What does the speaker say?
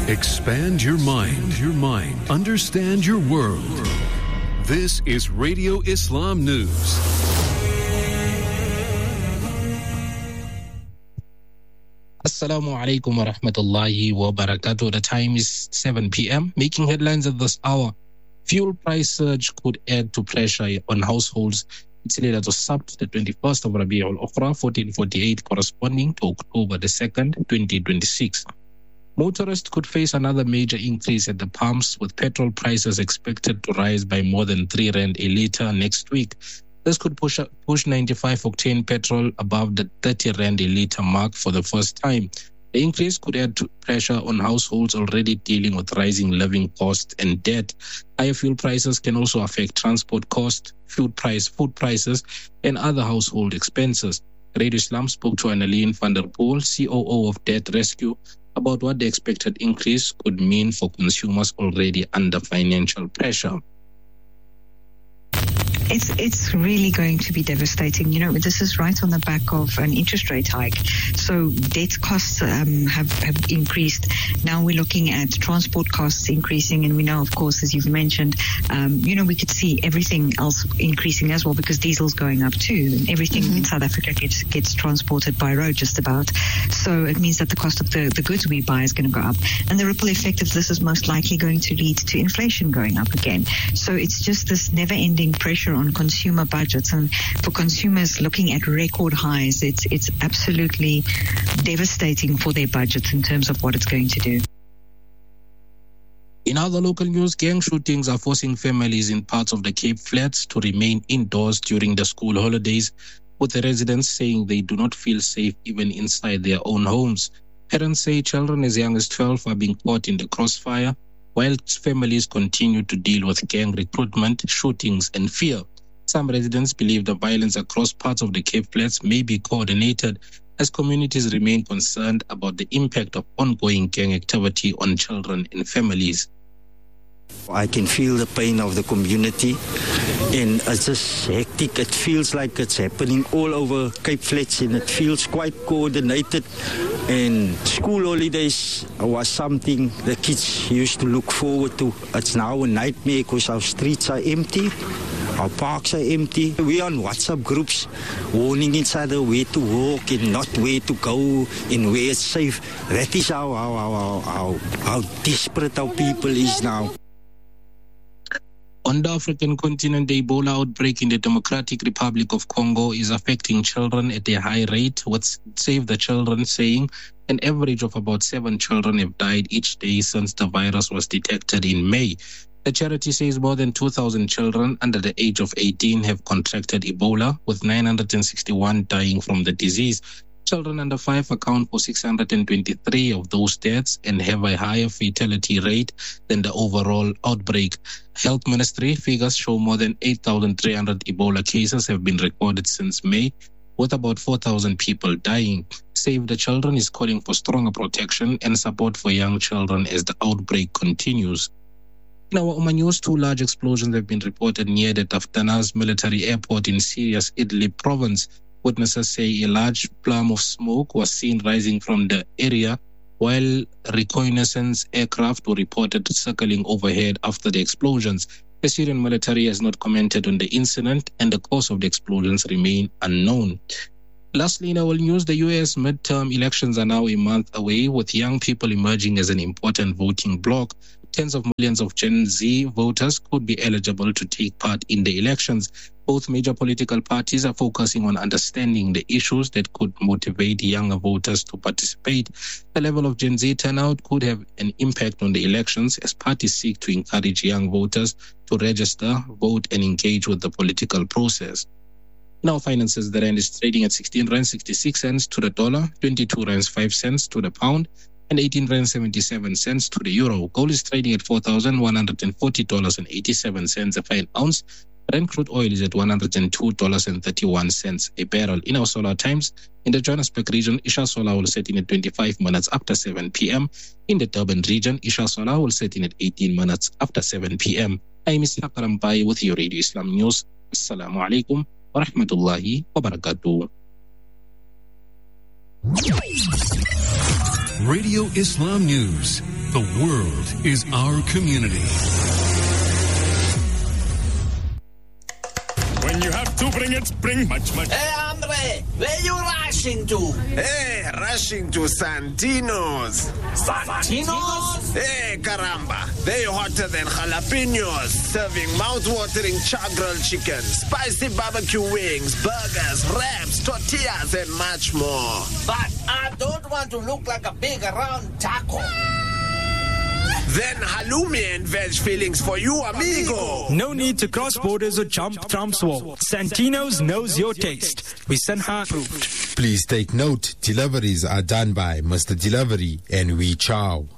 Expand your mind. Understand your world. This is Radio Islam News. Assalamu alaikum wa rahmatullahi wa barakatuh. The time is 7 p.m. Making headlines at this hour. Fuel price surge could add to pressure on households. It's later to Sabt, the 21st of Rabi'ul Ukhra, 1448, corresponding to October the 2nd, 2026. Motorists could face another major increase at the pumps, with petrol prices expected to rise by more than 3 rand a litre next week. This could push 95-octane petrol above the 30 rand a litre mark for the first time. The increase could add to pressure on households already dealing with rising living costs and debt. Higher fuel prices can also affect transport costs, food prices, and other household expenses. Radio Islam spoke to Annalene van der Poel, COO of Debt Rescue, about what the expected increase could mean for consumers already under financial pressure. It's really going to be devastating. You know, this is right on the back of an interest rate hike. So debt costs have increased. Now we're looking at transport costs increasing, and we know, of course, as you've mentioned, we could see everything else increasing as well, because diesel's going up too, and everything in South Africa gets transported by road just about. So it means that the cost of the goods we buy is going to go up, and the ripple effect of this is most likely going to lead to inflation going up again. So it's just this never-ending pressure on consumer budgets, and for consumers looking at record highs, it's absolutely devastating for their budgets in terms of what it's going to do. In other local news, gang shootings are forcing families in parts of the Cape Flats to remain indoors during the school holidays, with the residents saying they do not feel safe even inside their own homes. Parents say children as young as 12 are being caught in the crossfire, while families continue to deal with gang recruitment, shootings, and fear. Some residents believe the violence across parts of the Cape Flats may be coordinated, as communities remain concerned about the impact of ongoing gang activity on children and families. I can feel the pain of the community, and it's just hectic. It feels like it's happening all over Cape Flats, and it feels quite coordinated. And school holidays was something the kids used to look forward to. It's now a nightmare because our streets are empty, our parks are empty. We're on WhatsApp groups warning each other where to walk and not where to go and where it's safe. That is how desperate our people is now. On the African continent, the Ebola outbreak in the Democratic Republic of Congo is affecting children at a high rate, with Save the Children saying an average of about 7 children have died each day since the virus was detected in May. The charity says more than 2,000 children under the age of 18 have contracted Ebola, with 961 dying from the disease. Children under 5 account for 623 of those deaths and have a higher fatality rate than the overall outbreak. Health Ministry figures show more than 8,300 Ebola cases have been recorded since May, with about 4,000 people dying. Save the Children is calling for stronger protection and support for young children as the outbreak continues. In our Oman news, 2 large explosions have been reported near the Taftanaz military airport in Syria's Idlib province. Witnesses say a large plume of smoke was seen rising from the area, while reconnaissance aircraft were reported circling overhead after the explosions. The Syrian military has not commented on the incident, and the cause of the explosions remain unknown. Lastly, in our news, the U.S. midterm elections are now a month away, with young people emerging as an important voting bloc. Tens of millions of Gen Z voters could be eligible to take part in the elections. Both major political parties are focusing on understanding the issues that could motivate younger voters to participate. The level of Gen Z turnout could have an impact on the elections, as parties seek to encourage young voters to register, vote, and engage with the political process. In our finances, the rand is trading at 16 rand 66 cents to the dollar, 22 rand 5 cents to the pound, and 18 rand 77 cents to the euro. Gold is trading at $4,140.87 a fine ounce. Brent crude oil is at $102.31 a barrel. In our solar times, in the Johannesburg region, Isha Solar will set in at 25 minutes after 7 p.m. In the Durban region, Isha Solar will set in at 18 minutes after 7 p.m. I am Ishaq Rampai with your Radio Islam News. Assalamu alaikum wa rahmatullahi wa barakatuh. Radio Islam News. The world is our community. When you have to bring it, bring much. Hey, Andre, where you rushing to? Hey, rushing to Santino's. Santino's? Hey, caramba. They're hotter than jalapenos, serving mouth-watering char-grilled chicken, spicy barbecue wings, burgers, wraps, tortillas, and much more. But I don't want to look like a big round taco. Then halloumi and veg fillings for you, amigo. No need to cross borders or jump Trump's wall. Santino's knows your taste. We Sanha approved. Please take note, deliveries are done by Mr. Delivery and We Chow.